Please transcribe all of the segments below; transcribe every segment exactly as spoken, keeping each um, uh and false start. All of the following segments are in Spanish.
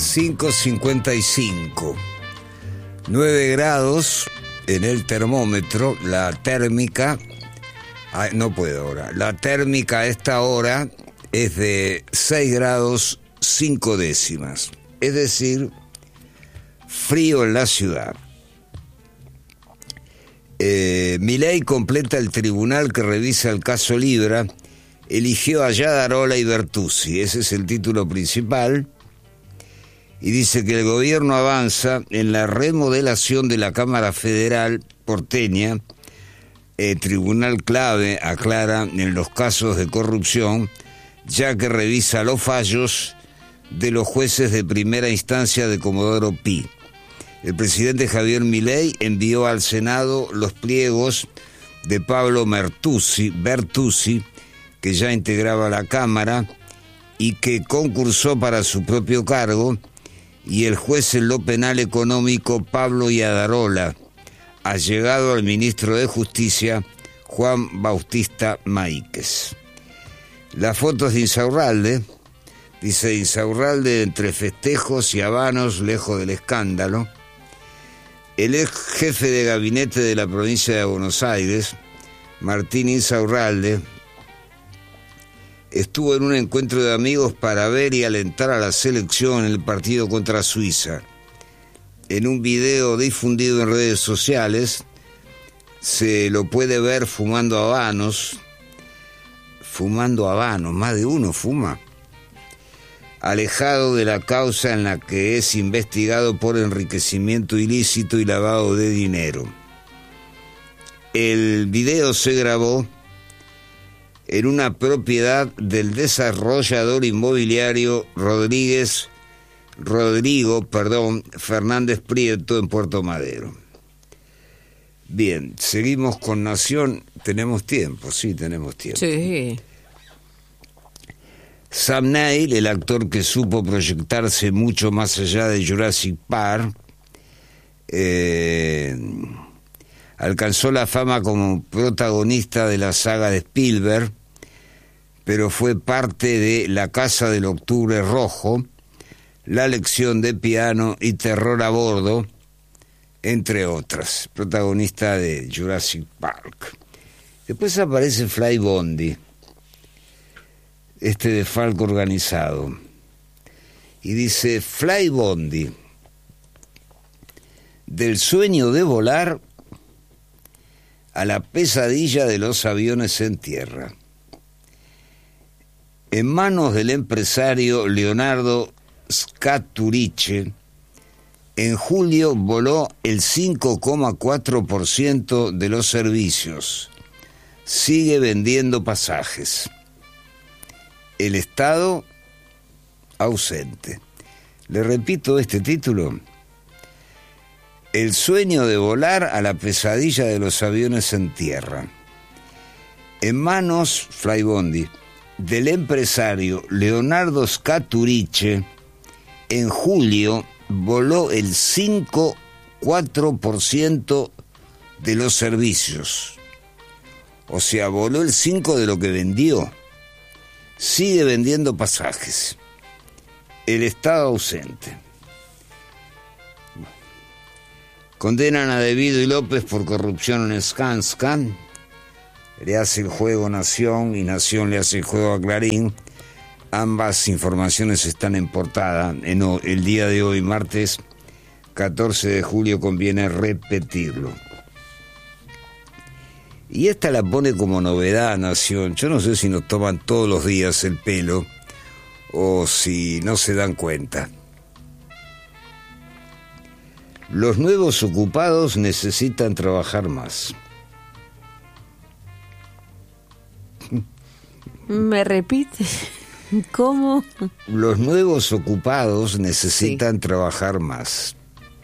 cinco cincuenta y cinco. nueve grados en el termómetro, la térmica, ay, no puedo ahora, la térmica a esta hora es de seis grados cinco décimas, es decir, frío en la ciudad. Eh, Milei completa el tribunal que revisa el caso Libra, eligió a Yadarola y Bertuzzi, ese es el título principal, y dice que el gobierno avanza en la remodelación de la Cámara Federal porteña, eh, tribunal clave, aclara, en los casos de corrupción, ya que revisa los fallos de los jueces de primera instancia de Comodoro Pi. El presidente Javier Milei envió al Senado los pliegos de Pablo Bertuzzi, Bertuzzi, que ya integraba la Cámara y que concursó para su propio cargo, y el juez en lo penal económico Pablo Yadarola, allegado al ministro de Justicia Juan Bautista Maíquez. Las fotos de Insaurralde, dice Insaurralde entre festejos y habanos lejos del escándalo. El ex jefe de gabinete de la provincia de Buenos Aires, Martín Insaurralde, estuvo en un encuentro de amigos para ver y alentar a la selección en el partido contra Suiza. En un video difundido en redes sociales se lo puede ver fumando habanos, fumando habanos, más de uno fuma, alejado de la causa en la que es investigado por enriquecimiento ilícito y lavado de dinero. El video se grabó en una propiedad del desarrollador inmobiliario Rodríguez, Rodrigo, perdón, Fernández Prieto en Puerto Madero. Bien, seguimos con Nación. ¿Tenemos tiempo? Sí, tenemos tiempo. Sí. Sam Neill, el actor que supo proyectarse mucho más allá de Jurassic Park, eh, alcanzó la fama como protagonista de la saga de Spielberg, pero fue parte de La Casa del Octubre Rojo, La Lección de Piano y Terror a Bordo, entre otras, protagonista de Jurassic Park. Después aparece Fly Bondi, este de Falco Organizado, y dice: Fly Bondi, del sueño de volar a la pesadilla de los aviones en tierra. En manos del empresario Leonardo Scaturice, en julio voló el cinco coma cuatro por ciento de los servicios. Sigue vendiendo pasajes. El Estado ausente. Le repito este título: El sueño de volar a la pesadilla de los aviones en tierra. En manos, Flybondi, del empresario Leonardo Scaturice, en julio voló el cinco coma cuatro por ciento de los servicios. O sea, voló el cinco por ciento de lo que vendió. Sigue vendiendo pasajes. El Estado ausente. Condenan a De Vito y López por corrupción en Skanska. Le hace el juego Nación y Nación le hace el juego a Clarín. Ambas informaciones están en portada. En el día de hoy, martes catorce de julio, conviene repetirlo. Y esta la pone como novedad Nación. Yo no sé si nos toman todos los días el pelo o si no se dan cuenta. Los nuevos ocupados necesitan trabajar más. ¿Me repite? ¿Cómo? Los nuevos ocupados necesitan sí. trabajar más.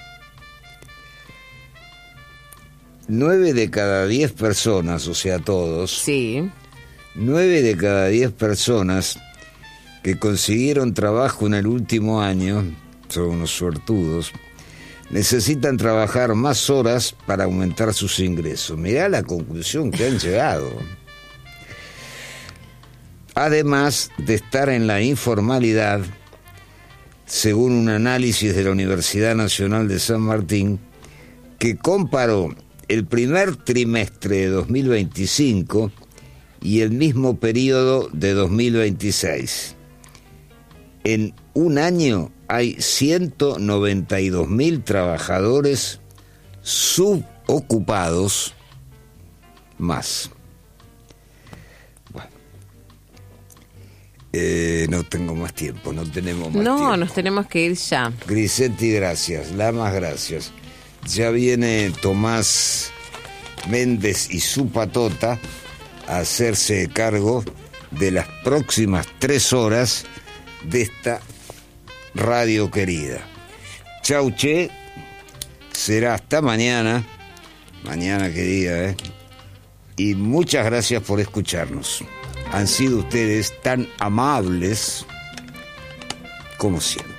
Nueve de cada diez personas, o sea, todos. Sí. Nueve de cada diez personas que consiguieron trabajo en el último año, son unos suertudos, necesitan trabajar más horas para aumentar sus ingresos. Mirá la conclusión que han llegado. Además de estar en la informalidad, según un análisis de la Universidad Nacional de San Martín, que comparó el primer trimestre de dos mil veinticinco y el mismo periodo de dos mil veintiséis. En un año hay ciento noventa y dos mil trabajadores subocupados más. Bueno, eh, no tengo más tiempo, no tenemos más no, tiempo. No, nos tenemos que ir ya. Grisetti, gracias, Lamas, gracias. Ya viene Tomás Méndez y su patota a hacerse cargo de las próximas tres horas de esta radio querida. Chau, che. Será hasta mañana. Mañana, qué día, ¿eh? Y muchas gracias por escucharnos. Han sido ustedes tan amables como siempre.